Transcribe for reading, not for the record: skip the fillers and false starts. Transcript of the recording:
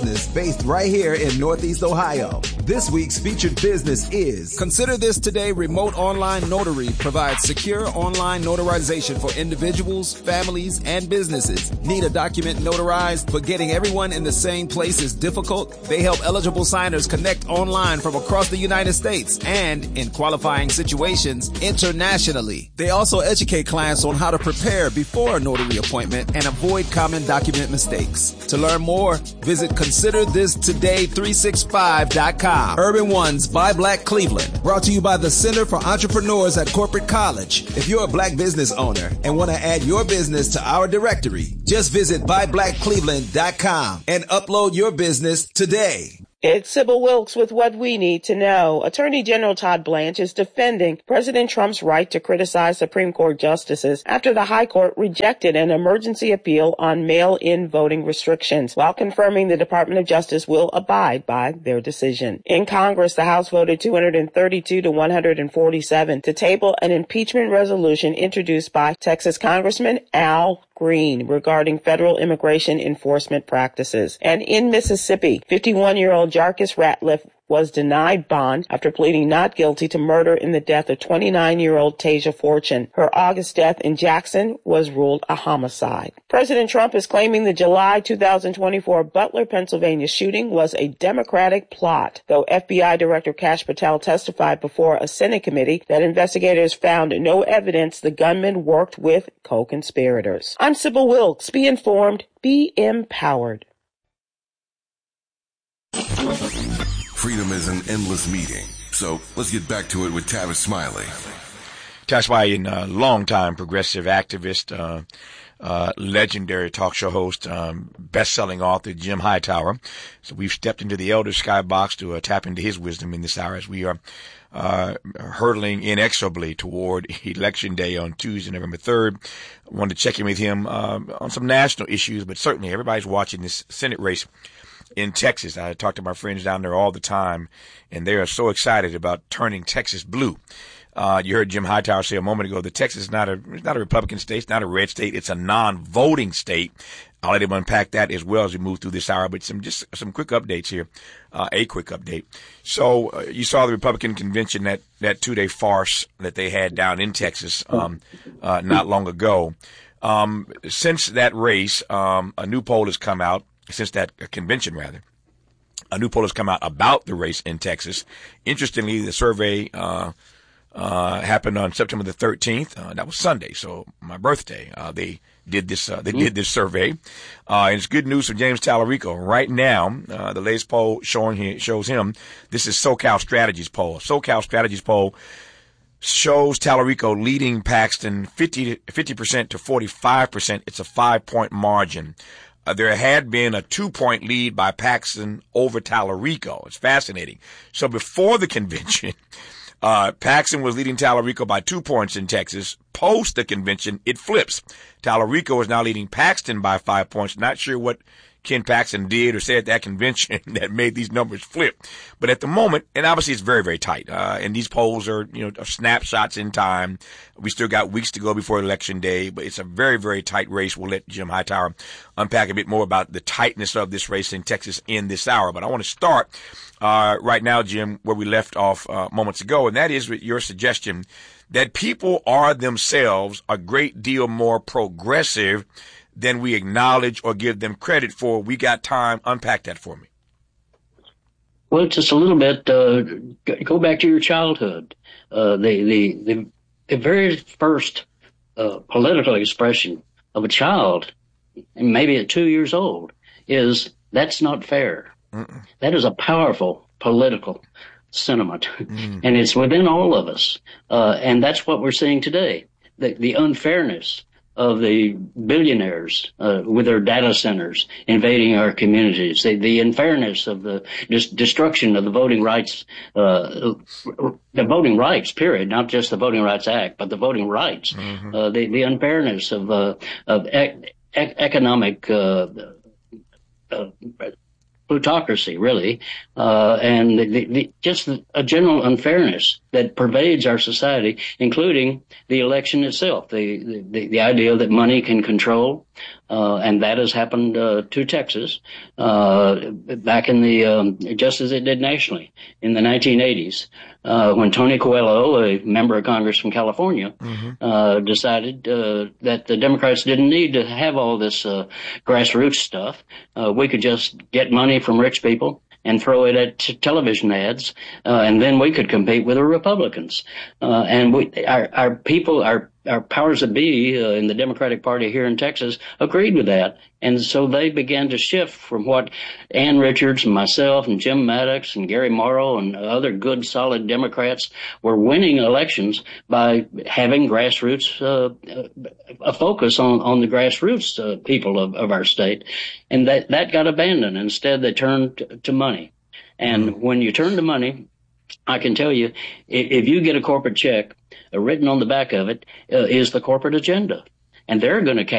business based right here in Northeast Ohio. This week's featured business is Consider This Today Remote Online Notary provides secure online notarization for individuals, families, and businesses. Need a document notarized, but getting everyone in the same place is difficult? They help eligible signers connect online from across the United States and, in qualifying situations, internationally. They also educate clients on how to prepare before a notary appointment and avoid common document mistakes. To learn more, visit ConsiderThisToday365.com. Urban Ones by Black Cleveland. Brought to you by the Center for Entrepreneurs at Corporate College. If you're a black business owner and want to add your business to our directory, just visit byblackcleveland.com and upload your business today. It's Sybil Wilkes with what we need to know. Attorney General Todd Blanche is defending President Trump's right to criticize Supreme Court justices after the High Court rejected an emergency appeal on mail-in voting restrictions, while confirming the Department of Justice will abide by their decision. In Congress, the House voted 232 to 147 to table an impeachment resolution introduced by Texas Congressman Al Green regarding federal immigration enforcement practices. And in Mississippi, 51-year-old Jarkis Ratliff was denied bond after pleading not guilty to murder in the death of 29-year-old Tasia Fortune. Her August death in Jackson was ruled a homicide. President Trump is claiming the July 2024 Butler, Pennsylvania shooting was a Democratic plot, though FBI Director Kash Patel testified before a Senate committee that investigators found no evidence the gunman worked with co-conspirators. I'm Sybil Wilkes. Be informed, be empowered. Freedom is an endless meeting. So let's get back to it with Tavis Smiley. Tavis Smiley, longtime progressive activist, legendary talk show host, best-selling author Jim Hightower. So we've stepped into the elder skybox to tap into his wisdom in this hour as we are hurtling inexorably toward Election Day on Tuesday, November 3rd. I wanted to check in with him on some national issues, but certainly everybody's watching this Senate race in Texas. I talk to my friends down there all the time, and they are so excited about turning Texas blue. You heard Jim Hightower say a moment ago that Texas is not a Republican state, it's not a red state, it's a non-voting state. I'll let him unpack that as well as we move through this hour, but some quick updates here. A quick update. So you saw the Republican convention, that 2-day farce that they had down in Texas not long ago. Since that race, a new poll has come out. Since that convention, rather, a new poll has come out about the race in Texas. Interestingly, the survey happened on September the 13th. That was Sunday, so my birthday. They did this survey. And it's good news for James Tallarico. Right now, the latest poll shows him. This is SoCal Strategies poll. SoCal Strategies poll shows Tallarico leading Paxton 50% to 45%. It's a 5-point margin. There had been a 2-point lead by Paxton over Tallarico. It's fascinating. So before the convention, Paxton was leading Tallarico by 2 points in Texas. Post the convention, it flips. Tallarico is now leading Paxton by 5 points. Not sure what Ken Paxton did or said at that convention that made these numbers flip. But at the moment, and obviously it's very, very tight. And these polls are, snapshots in time. We still got weeks to go before Election Day, but it's a very, very tight race. We'll let Jim Hightower unpack a bit more about the tightness of this race in Texas in this hour. But I want to start right now, Jim, where we left off moments ago, and that is with your suggestion that people are themselves a great deal more progressive than we acknowledge or give them credit for. We got time. Unpack that for me. Well, just a little bit. Go back to your childhood. The very first political expression of a child, maybe at 2 years old, is "That's not fair." Mm-mm. That is a powerful political sentiment, and it's within all of us. And that's what we're seeing today: the unfairness of the billionaires with their data centers invading our communities, the unfairness of the destruction of the voting rights, period, not just the Voting Rights Act, but the voting rights, the unfairness of economic plutocracy, really, and just a general unfairness that pervades our society, including the election itself, the idea that money can control, and that has happened to Texas back in the just as it did nationally in the 1980s, when Tony Coelho, a member of Congress from California, decided that the Democrats didn't need to have all this grassroots stuff. We could just get money from rich people and throw it at television ads, and then we could compete with the Republicans. And our people, our powers that be in the Democratic Party here in Texas agreed with that. And so they began to shift from what Ann Richards and myself and Jim Maddox and Gary Morrow and other good, solid Democrats were winning elections by having grassroots, a focus on the grassroots people of our state. And that got abandoned. Instead, they turned to money. And when you turn to money, I can tell you, if you get a corporate check, written on the back of it is the corporate agenda. And they're going to